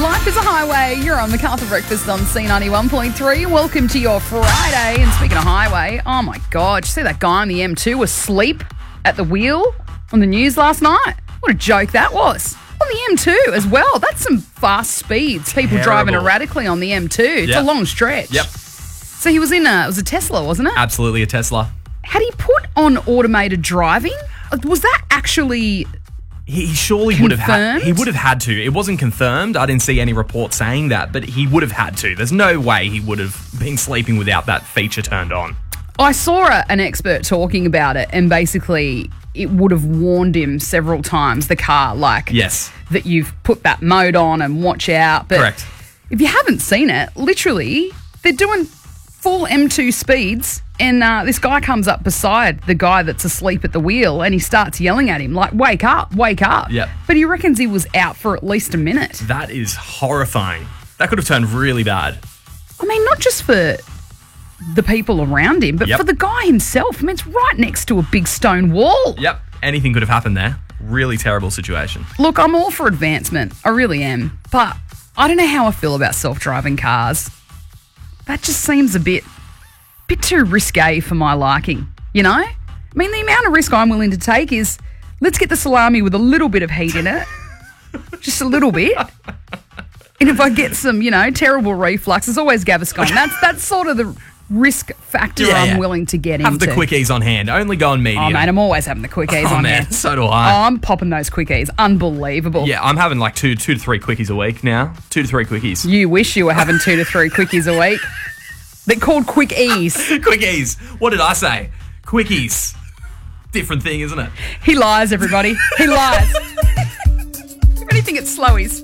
Life is a highway. You're on MacArthur Breakfast on C91.3. Welcome to your Friday. And speaking of highway, oh my God, you see that guy on the M2 asleep at the wheel on the news last night? What a joke that was. On the M2 as well. That's some fast speeds. People driving erratically on the M2. It's a long stretch. Yep. So he was in it was a Tesla, wasn't it? Absolutely a Tesla. Had he put on automated driving? Was that actually... He surely would have had. He would have had to. It wasn't confirmed. I didn't see any report saying that, but he would have had to. There's no way he would have been sleeping without that feature turned on. I saw an expert talking about it, and basically it would have warned him several times, the car, like, yes, that you've put that mode on and watch out. But correct. If you haven't seen it, literally, they're doing full M2 speeds, and this guy comes up beside the guy that's asleep at the wheel, and he starts yelling at him, like, wake up, wake up. Yep. But he reckons he was out for at least a minute. That is horrifying. That could have turned really bad. I mean, not just for the people around him, but for the guy himself. I mean, it's right next to a big stone wall. Yep. Anything could have happened there. Really terrible situation. Look, I'm all for advancement. I really am. But I don't know how I feel about self-driving cars. That just seems a bit too risque for my liking, you know? I mean, the amount of risk I'm willing to take is, let's get the salami with a little bit of heat in it. Just a little bit. And if I get some, terrible reflux, there's always Gaviscon. That's sort of the risk factor I'm willing to get into. Have the quickies on hand. Only go on medium. Oh, mate, I'm always having the quickies on hand. So do I. Oh, I'm popping those quickies. Unbelievable. Yeah, I'm having like two to three quickies a week now. 2 to 3 quickies. You wish you were having 2 to 3 quickies a week. They're called quickies. Quickies. What did I say? Quickies. Different thing, isn't it? He lies, everybody. He lies. If anything, it's slowies.